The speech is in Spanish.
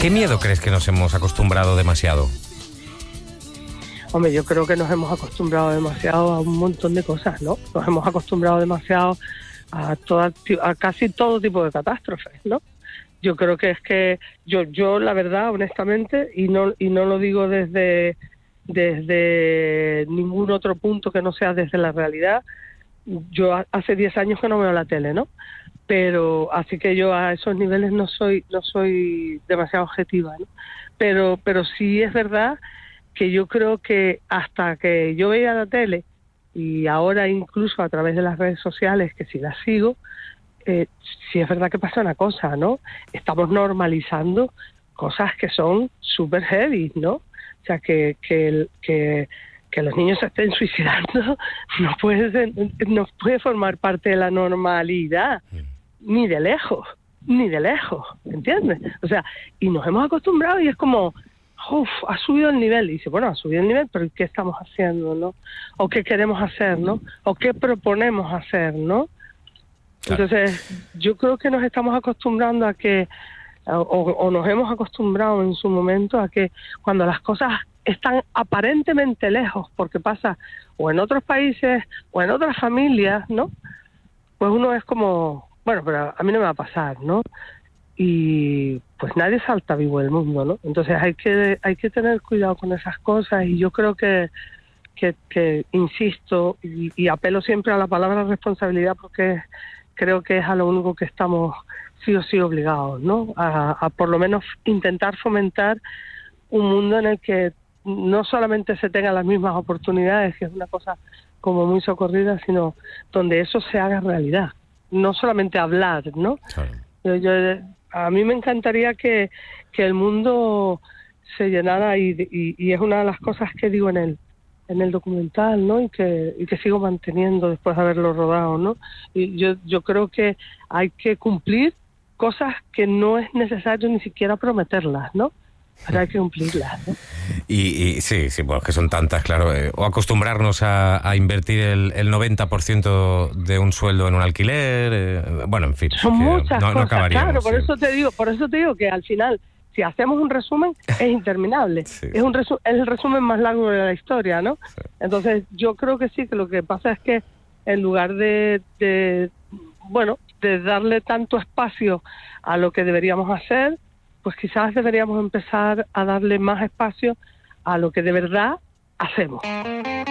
qué miedo crees que nos hemos acostumbrado demasiado? Hombre, yo creo que nos hemos acostumbrado demasiado a un montón de cosas, ¿no? Nos hemos acostumbrado demasiado a casi todo tipo de catástrofes, ¿no? Yo creo que es que yo la verdad, honestamente, y no lo digo desde ningún otro punto que no sea desde la realidad. Yo hace 10 años que no veo la tele, ¿no? Pero así que yo a esos niveles no soy demasiado objetiva, ¿no? Pero sí es verdad que yo creo que hasta que yo veía la tele, y ahora incluso a través de las redes sociales, que si las sigo, sí es verdad que pasa una cosa, ¿no? Estamos normalizando cosas que son súper heavy, ¿no? O sea, que los niños se estén suicidando no puede formar parte de la normalidad, ni de lejos, ¿entiendes? O sea, y nos hemos acostumbrado y es como, ha subido el nivel. Y dice, bueno, ha subido el nivel, pero ¿qué estamos haciendo, no? ¿O qué queremos hacer, no? ¿O qué proponemos hacer, no? Claro. Entonces, yo creo que nos estamos acostumbrando a que, o nos hemos acostumbrado en su momento a que cuando las cosas están aparentemente lejos, porque pasa o en otros países o en otras familias, ¿no? Pues uno es como, bueno, pero a mí no me va a pasar, ¿no? Y pues nadie salta vivo del mundo, ¿no? Entonces hay que tener cuidado con esas cosas, y yo creo que insisto y apelo siempre a la palabra responsabilidad, porque creo que es a lo único que estamos sí o sí obligados, ¿no? A por lo menos intentar fomentar un mundo en el que no solamente se tengan las mismas oportunidades, que es una cosa como muy socorrida, sino donde eso se haga realidad, no solamente hablar, ¿no? Claro. A mí me encantaría que el mundo se llenara, y es una de las cosas que digo en el documental, ¿no? Y que sigo manteniendo después de haberlo rodado, ¿no? Y yo creo que hay que cumplir cosas que no es necesario ni siquiera prometerlas, ¿no? Pero hay que cumplirlas, ¿no? Y sí, bueno, que son tantas, claro. O acostumbrarnos a invertir el 90% de un sueldo en un alquiler. Bueno, en fin. Son muchas cosas, no acabaríamos. Claro, por eso te digo que al final, si hacemos un resumen, es interminable. Sí. Es el resumen más largo de la historia, ¿no? Sí. Entonces, yo creo que sí, que lo que pasa es que en lugar de darle tanto espacio a lo que deberíamos hacer, pues quizás deberíamos empezar a darle más espacio a lo que de verdad hacemos.